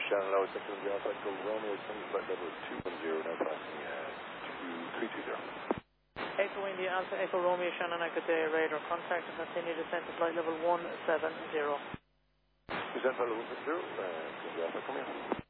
Shannon Lowe, Central Alpha Echo Romeo, flight level 210, now passing 2320. Echo India Alpha Echo Romeo, Shannon, I could radar contact and continue descent to flight level 170. Descent flight level 170, Central Alpha, come here.